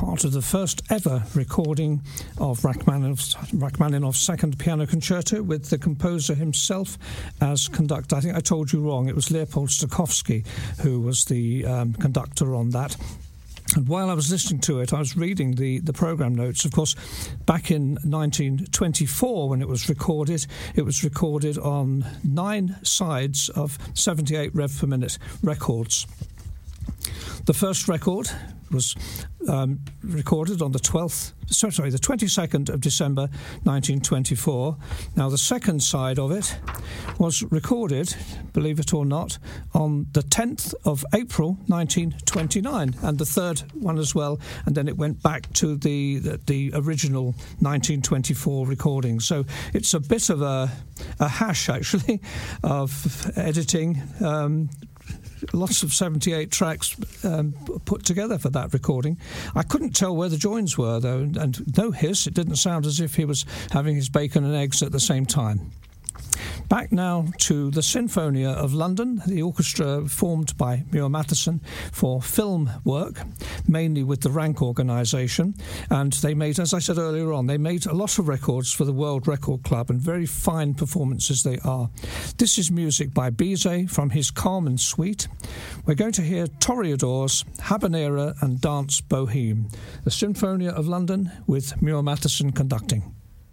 part of the first ever recording of Rachmaninoff's Second Piano Concerto with the composer himself as conductor. I think I told you wrong. It was Leopold Stokowski who was the conductor on that. And while I was listening to it, I was reading the programme notes. Of course, back in 1924, when it was recorded on 9 sides of 78 rev per minute records. The first record was recorded on the 22nd of December 1924. Now, the second side of it was recorded, believe it or not, on the 10th of April 1929, and the third one as well, and then it went back to the original 1924 recording. So it's a bit of a hash, actually, of editing. Lots of 78 tracks put together for that recording. I couldn't tell where the joins were, though, and no hiss. It didn't sound as if he was having his bacon and eggs at the same time. Back now to the Sinfonia of London, the orchestra formed by Muir Mathieson for film work, mainly with the Rank organisation. And they made, as I said earlier on, they made a lot of records for the World Record Club, and very fine performances they are. This is music by Bizet from his Carmen Suite. We're going to hear Toreadors, Habanera and Dance Boheme. The Sinfonia of London with Muir Mathieson conducting.